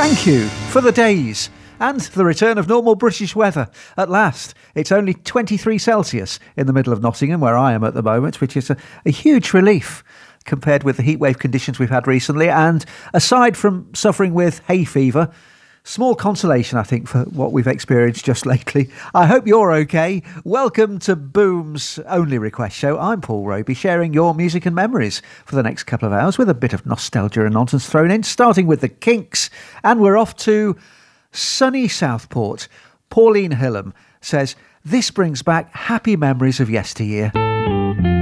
Thank you for the days and the return of normal British weather. At last, it's only 23 Celsius in the middle of Nottingham, where I am at the moment, which is a huge relief compared with the heatwave conditions we've had recently. And aside from suffering with hay fever, small consolation, I think, for what we've experienced just lately. I hope you're okay. Welcome to Boom's Only Request Show. I'm Paul Roby, sharing your music and memories for the next couple of hours with a bit of nostalgia and nonsense thrown in, starting with the Kinks. And we're off to sunny Southport. Pauline Hillam says, "This brings back happy memories of yesteryear."